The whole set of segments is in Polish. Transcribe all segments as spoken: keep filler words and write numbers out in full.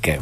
piętkę.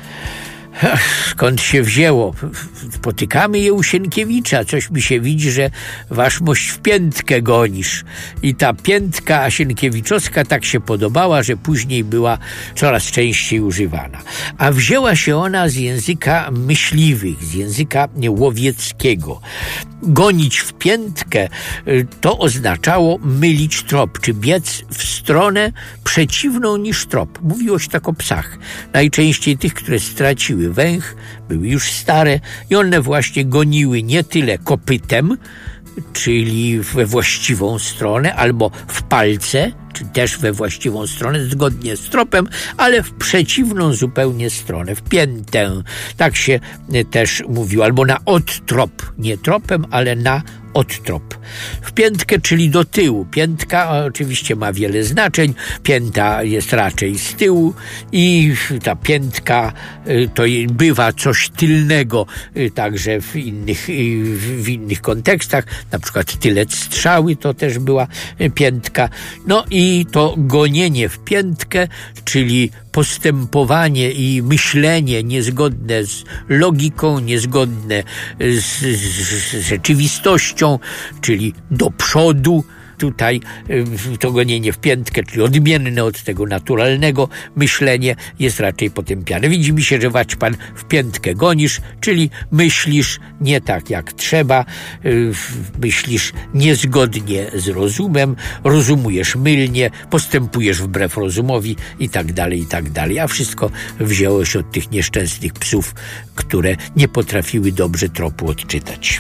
Skąd się wzięło? Spotykamy je u Sienkiewicza. Coś mi się widzi, że waszmość w piętkę gonisz. I ta piętka sienkiewiczowska tak się podobała, że później była coraz częściej używana. A wzięła się ona z języka myśliwych, z języka łowieckiego. Gonić w piętkę to oznaczało mylić trop, czy biec w stronę przeciwną niż trop. Mówiło się tak o psach. Najczęściej tych, które straciły węch, były już stare i one właśnie goniły nie tyle kopytem, czyli we właściwą stronę, albo w palce, czy też we właściwą stronę, zgodnie z tropem, ale w przeciwną zupełnie stronę, w piętę. Tak się też mówiło, albo na odtrop, nie tropem, ale na odtrop. W piętkę, czyli do tyłu. Piętka oczywiście ma wiele znaczeń. Pięta jest raczej z tyłu i ta piętka to bywa coś tylnego, także w innych, w innych kontekstach. Na przykład tylec strzały to też była piętka. No i to gonienie w piętkę, czyli postępowanie i myślenie niezgodne z logiką, niezgodne z, z, z rzeczywistością, czyli do przodu. Tutaj to gonienie w piętkę, czyli odmienne od tego naturalnego myślenie, jest raczej potępiane. Widzi mi się, że waćpan w piętkę gonisz, czyli myślisz nie tak jak trzeba, myślisz niezgodnie z rozumem, rozumujesz mylnie, postępujesz wbrew rozumowi i tak dalej, i tak dalej. A wszystko wzięło się od tych nieszczęsnych psów, które nie potrafiły dobrze tropu odczytać.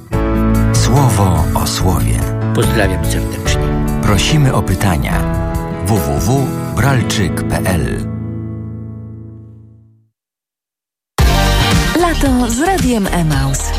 Słowo o słowie. Pozdrawiam serdecznie. Prosimy o pytania. w w w kropka bralczyk kropka p l Lato z Radiem Emaus.